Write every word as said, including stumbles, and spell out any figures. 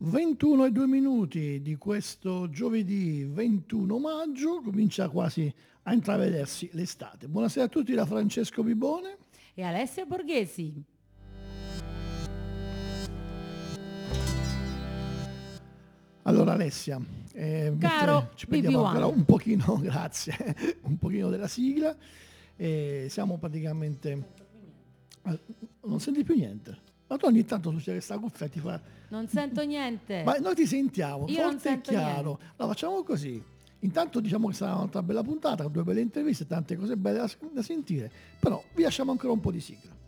ventuno e due minuti di questo giovedì ventuno maggio, comincia quasi a intravedersi l'estate. Buonasera a tutti da Francesco Bibone e Alessia Borghesi. Allora Alessia, eh, Caro ci prendiamo B B ancora uno. un pochino, grazie, un pochino della sigla. E siamo praticamente... eh, non senti più niente? Ma tu ogni tanto succede questa cuffia e ti fa... Non sento niente. Ma noi ti sentiamo, Io non forte e sento chiaro. niente. Allora facciamo così. Intanto diciamo che sarà un'altra bella puntata, due belle interviste, tante cose belle da, da sentire, però vi lasciamo ancora un po' di sigla.